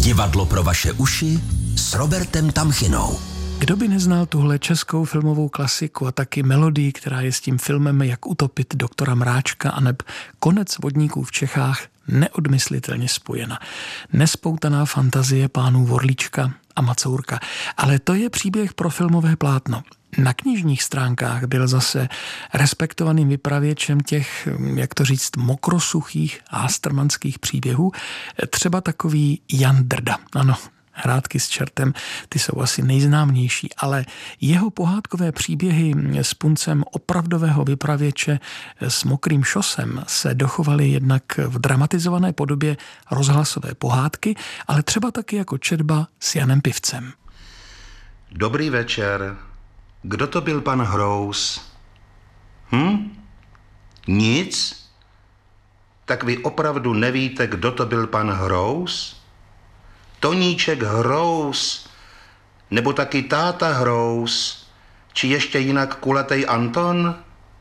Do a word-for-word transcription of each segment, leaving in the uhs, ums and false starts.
Divadlo pro vaše uši s Robertem Tamchinou. Kdo by neznal tuhle českou filmovou klasiku a taky melodii, která je s tím filmem Jak utopit doktora Mráčka aneb Konec vodníků v Čechách neodmyslitelně spojena. Nespoutaná fantazie pánů Vorlíčka a Macourka. Ale to je příběh pro filmové plátno. Na knižních stránkách byl zase respektovaným vypravěčem těch, jak to říct, mokrosuchých ástrmanských příběhů, třeba takový Jan Drda. Ano, Hrádky s čertem, ty jsou asi nejznámější, ale jeho pohádkové příběhy s puncem opravdového vypravěče s mokrým šosem se dochovaly jednak v dramatizované podobě rozhlasové pohádky, ale třeba taky jako četba s Janem Pivcem. Dobrý večer. Kdo to byl pan Hrous? Hm? Nic? Tak vy opravdu nevíte, kdo to byl pan Hrous? Toníček Hrous, nebo taky táta Hrous, či ještě jinak kulatej Anton?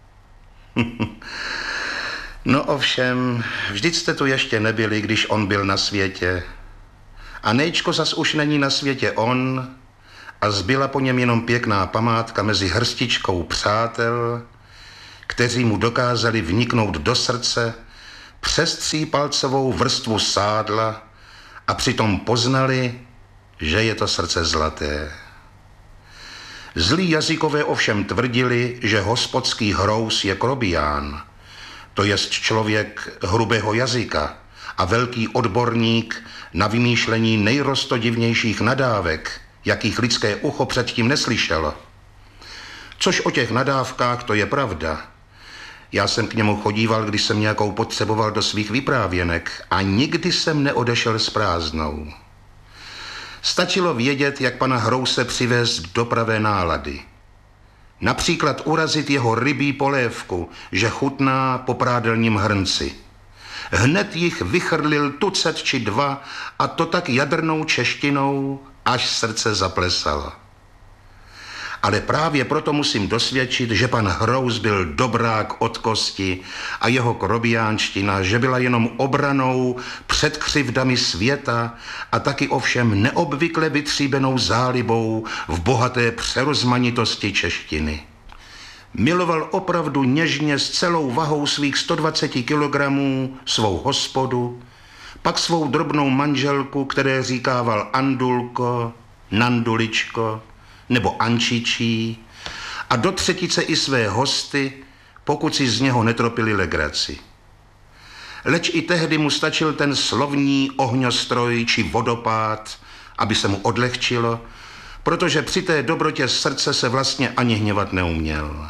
No ovšem, vždyť jste tu ještě nebyli, když on byl na světě. A Nejčko zas už není na světě on a zbyla po něm jenom pěkná památka mezi hrstičkou přátel, kteří mu dokázali vniknout do srdce přes třípalcovou vrstvu sádla a přitom poznali, že je to srdce zlaté. Zlí jazykové ovšem tvrdili, že hospodský Hrous je krobián, to jest člověk hrubého jazyka a velký odborník na vymýšlení nejrostodivnějších nadávek, jakých lidské ucho předtím neslyšelo. Což o těch nadávkách to je pravda. Já jsem k němu chodíval, když jsem nějakou potřeboval do svých vyprávěnek a nikdy jsem neodešel s prázdnou. Stačilo vědět, jak pana Hrouse přivést do pravé nálady. Například urazit jeho rybí polévku, že chutná po prádelním hrnci. Hned jich vychrlil tucet či dva a to tak jadrnou češtinou, až srdce zaplesalo. Ale právě proto musím dosvědčit, že pan Hrous byl dobrák od kosti a jeho krobiánština, že byla jenom obranou před křivdami světa a taky ovšem neobvykle vytříbenou zálibou v bohaté přerozmanitosti češtiny. Miloval opravdu něžně s celou vahou svých sto dvacet kilogramů svou hospodu, pak svou drobnou manželku, které říkával Andulko, Nanduličko nebo Ančičí, a do třetice i své hosty, pokud si z něho netropili legraci. Leč i tehdy mu stačil ten slovní ohňostroj či vodopád, aby se mu odlehčilo, protože při té dobrotě srdce se vlastně ani hněvat neuměl.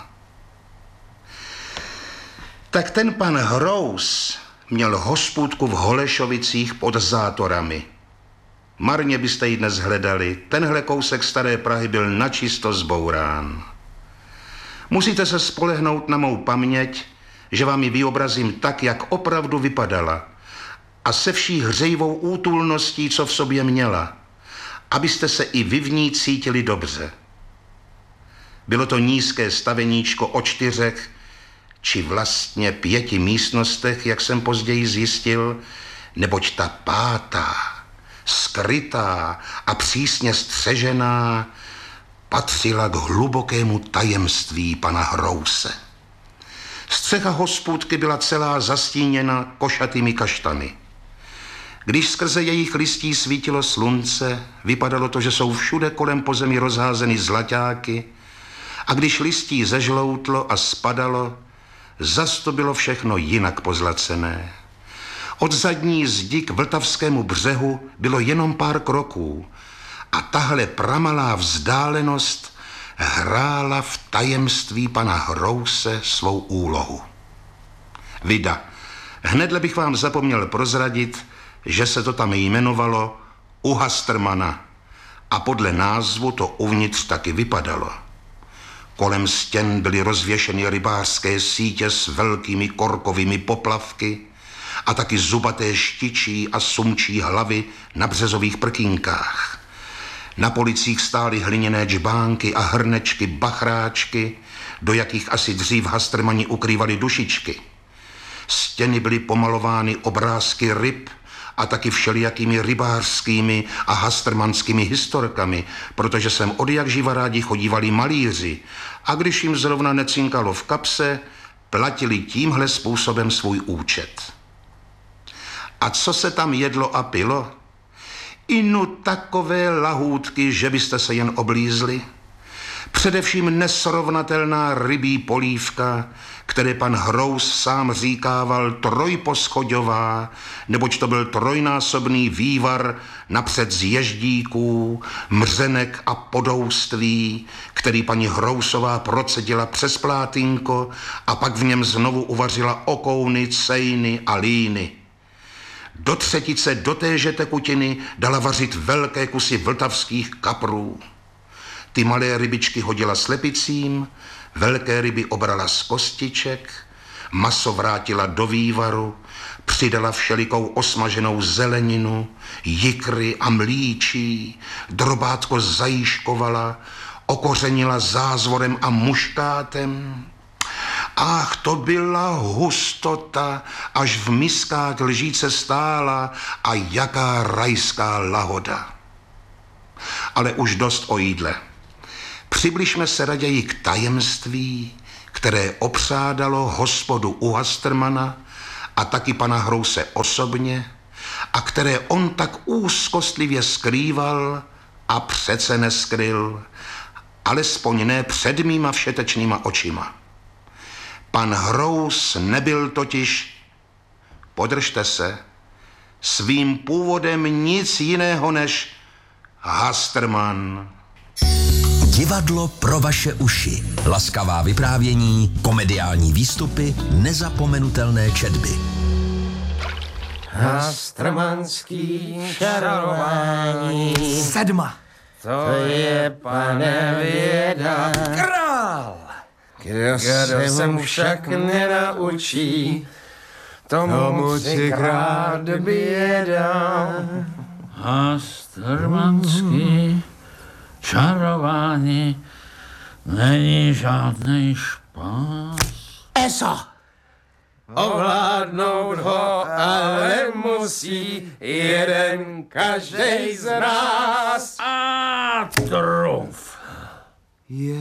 Tak ten pan Hrous měl hospůdku v Holešovicích pod Zátorami. Marně byste ji dnes hledali, tenhle kousek staré Prahy byl načisto zbourán. Musíte se spolehnout na mou paměť, že vám ji vyobrazím tak, jak opravdu vypadala a se vší hřejivou útulností, co v sobě měla, abyste se i vy v ní cítili dobře. Bylo to nízké staveníčko o čtyřech či vlastně pěti místnostech, jak jsem později zjistil, neboť ta pátá, skrytá a přísně střežená, patřila k hlubokému tajemství pana Hrouse. Střecha hospůdky byla celá zastíněna košatými kaštany. Když skrze jejich listí svítilo slunce, vypadalo to, že jsou všude kolem po zemi rozházeny zlaťáky, a když listí zežloutlo a spadalo, zas to bylo všechno jinak pozlacené. Od zadní zdi k vltavskému břehu bylo jenom pár kroků a tahle pramalá vzdálenost hrála v tajemství pana Hrouse svou úlohu. Vida, hnedle bych vám zapomněl prozradit, že se to tam jmenovalo U Hastrmana a podle názvu to uvnitř taky vypadalo. Kolem stěn byly rozvěšeny rybářské sítě s velkými korkovými poplavky a taky zubaté štičí a sumčí hlavy na březových prkínkách. Na policích stály hliněné džbánky a hrnečky, bachráčky, do jakých asi dřív Hastrmani ukrývali dušičky. Stěny byly pomalovány obrázky ryb a taky všelijakými rybářskými a hastrmanskými historkami, protože sem odjak živa rádi chodívali malíři a když jim zrovna necinkalo v kapse, platili tímhle způsobem svůj účet. A co se tam jedlo a pilo? Inu takové lahůdky, že byste se jen oblízli. Především nesrovnatelná rybí polívka, které pan Hrous sám říkával trojposchodová, neboť to byl trojnásobný vývar napřed z ježdíků, mřenek a podouství, který paní Hrousová procedila přes plátínko a pak v něm znovu uvařila okouny, cejny a líny. Do třetice do téže tekutiny dala vařit velké kusy vltavských kaprů. Ty malé rybičky hodila slepicím, velké ryby obrala z kostiček, maso vrátila do vývaru, přidala všelikou osmaženou zeleninu, jikry a mlíčí, drobátko zajíškovala, okořenila zázvorem a muškátem. Ach, to byla hustota, až v miskách lžíce stála a jaká rajská lahoda. Ale už dost o jídle. Přibližme se raději k tajemství, které opřádalo hospodu u Hastermana a taky pana Hrouse osobně a které on tak úzkostlivě skrýval a přece neskryl, alespoň ne před mýma všetečnýma očima. Pan Hrous nebyl totiž, podržte se, svým původem nic jiného než Hasterman. Divadlo pro vaše uši. Laskavá vyprávění, komediální výstupy, nezapomenutelné četby. Hastermanský čarování. Sedma. To je, pane, věda. Král! Kdo se, se mu však nenaučí, tomu třikrát běda. Hastermanský čarování není žádnej špás. Eso! Ovládnout ho ale musí jeden každej z nás. A trumf. Je.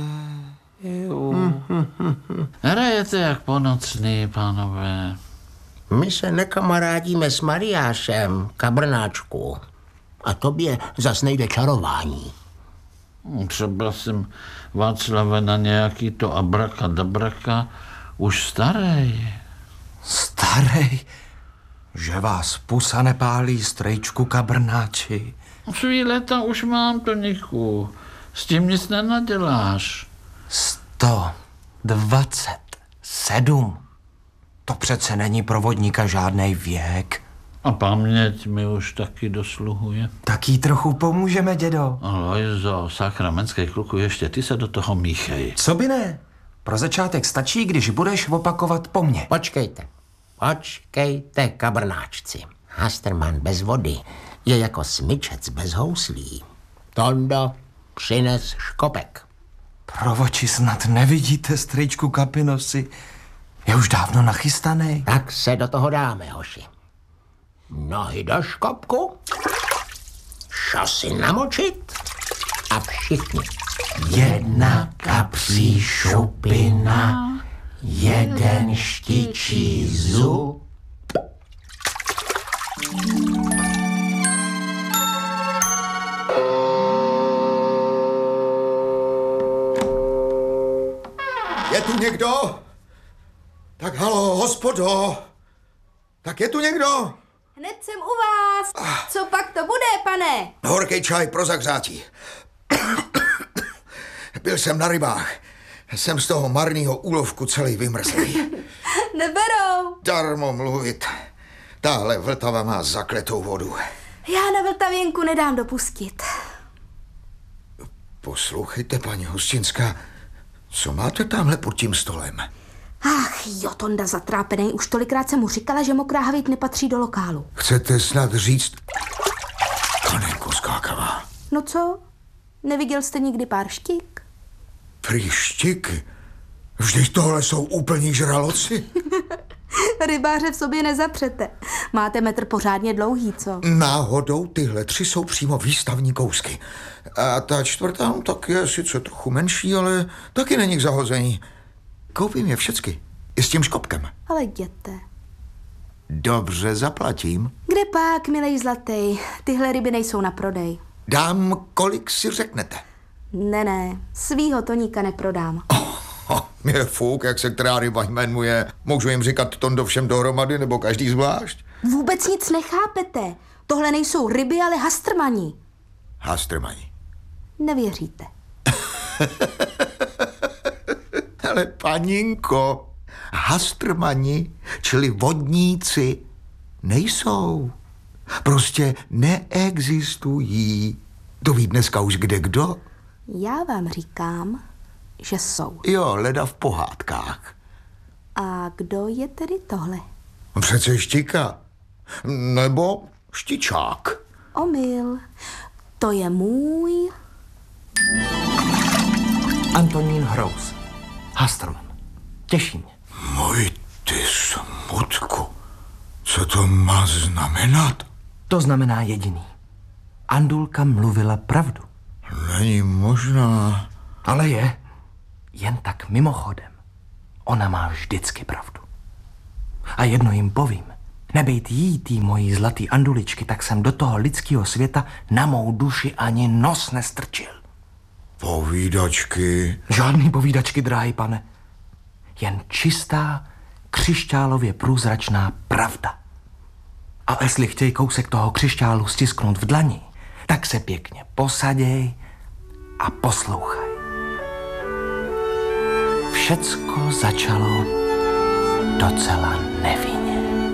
Hrajete jak po nocný, pánové. My se nekamarádíme s Mariášem, kabrnáčku. A tobě zas nejde čarování. Třeba jsem Václave na nějaký to abraka-dabraka už starej. Starej? Že vás pusa nepálí, strejčku kabrnáči. Svý leta už mám, Toniku. S tím nic nenaděláš. Sto dvacet sedm. To přece není pro vodníka žádnej věk. A paměť mi už taky dosluhuje. Tak jí trochu pomůžeme, dědo. Lojzo, sakramenský kluku, ještě ty se do toho míchej. Co by ne? Pro začátek stačí, když budeš opakovat po mně. Počkejte, počkejte, kabrnáčci. Hasterman bez vody je jako smyčec bez houslí. Tondo, přines škopek. Pro oči snad nevidíte, strejčku Kapinosi. Je už dávno nachystaný. Tak se do toho dáme, hoši. Nohy do škopku, šosy namočit a všichni. Jedna kapří šupina, jeden štičí zub. Je tu někdo? Tak halo, hospodo. Tak je tu někdo? Hned jsem u vás. Co pak to bude, pane? Horký čaj pro zahřátí. Byl jsem na rybách. Jsem z toho marného úlovku celý vymrzlý. Neberou. Darmo mluvit. Tahle Vltava má zakletou vodu. Já na Vltavěnku nedám dopustit. Poslouchejte, paní Hostinská, co máte tamhle pod tím stolem? Ach jo, Tonda zatrápenej. Už tolikrát jsem mu říkala, že mokrá havík nepatří do lokálu. Chcete snad říct... Panenko skákavá. No co? Neviděl jste nikdy párštík? Prý štíky? Vždyť tohle jsou úplní žraloci. Rybáře v sobě nezapřete. Máte metr pořádně dlouhý, co? Náhodou tyhle tři jsou přímo výstavní kousky. A ta čtvrtá tak je sice trochu menší, ale taky není k zahození. Koupím je všecky. I s tím škopkem. Ale jděte. Dobře, zaplatím. Kde pak, milej zlatý? Tyhle ryby nejsou na prodej. Dám, kolik si řeknete. Ne, ne, svýho toníka neprodám. Oh, mě fuk, jak se která ryba jmenuje. Můžu jim říkat Tondo všem dohromady, nebo každý zvlášť? Vůbec nic nechápete. Tohle nejsou ryby, ale hastrmani. Hastrmani. Nevěříte. Ale paninko, hastrmani, čili vodníci, nejsou. Prostě neexistují. To ví dneska už kde kdo. Já vám říkám, že jsou. Jo, leda v pohádkách. A kdo je tedy tohle? Přece štika. Nebo štičák. Omyl. To je můj... Antonín Hrous. Hastrman. Těší mě. Můj ty smutku. Co to má znamenat? To znamená jediný. Andulka mluvila pravdu. Není možná. Ale je. Jen tak mimochodem. Ona má vždycky pravdu. A jedno jim povím. Nebejt jí, tý mojí zlatý anduličky, tak jsem do toho lidského světa na mou duši ani nos nestrčil. Povídačky. Žádný povídačky, drahý pane. Jen čistá, křišťálově průzračná pravda. A jestli chtějí kousek toho křišťálu stisknout v dlani, tak se pěkně posaděj a poslouchaj. Všecko začalo docela nevinně.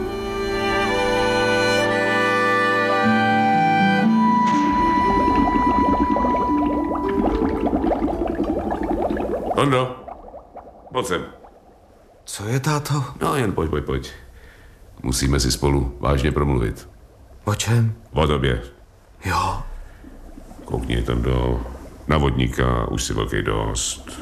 Tondo, pojď sem. Co je, táto? No, jen pojď, pojď, pojď. Musíme si spolu vážně promluvit. O čem? O tobě. Jo. Koukni, Tondo. Na vodníka už si velký dost.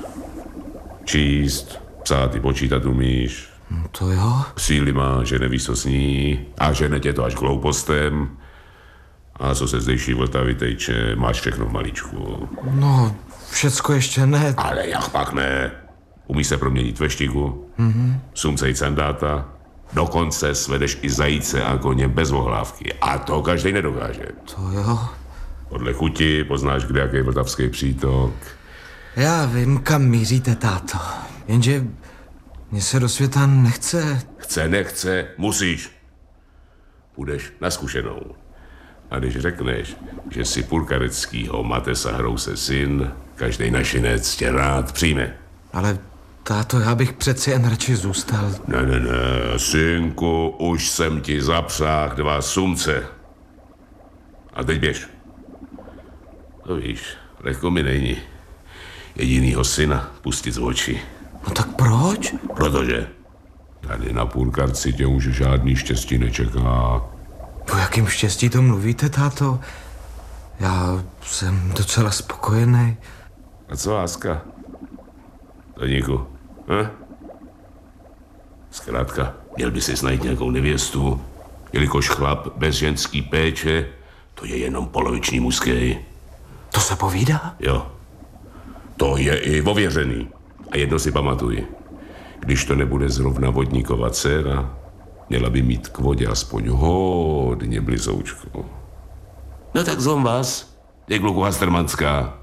Číst, psát i počítat umíš. No to jo. Síly má, že nevíš, co sní. A žene tě to až k hloupostem. A co se zdejší Vltavy tejče, máš všechno v maličku. No, všecko ještě ne. Ale jak pak ne? Umíš se proměnit ve štiku, Mhm. sumcej sandáta, dokonce svedeš i zajíce a koně bez ohlávky. A to každej nedokáže. To jo. Podle chuti poznáš, kde jaký vltavský přítok. Já vím, kam míříte, táto. Jenže mně se do světa nechce. Chce, nechce, musíš. Půjdeš na zkušenou. A když řekneš, že jsi půlkareckýho Matesa Hrouse syn, každej našinec tě rád přijme. Ale táto, já bych přeci jen radši zůstal. Ne, ne, ne, synku, už jsem ti zapřáhl dva sumce. A teď běž. To víš, lehko mi není jedinýho syna pustit z očí. No tak proč? Protože tady na půlkarci tě už žádný štěstí nečeká. O jakým štěstí to mluvíte, táto? Já jsem docela spokojený. A co láska? Toníku, hm? Zkrátka, měl by si najít nějakou nevěstu, jelikož chlap bez ženský péče, to je jenom poloviční mužský. To se povídá? Jo. To je i ověřený. A jedno si pamatuj. Když to nebude zrovna vodníkova dcera, měla by mít k vodě aspoň hodně blizoučku. No tak zvom vás, je kluku Hastrmanská.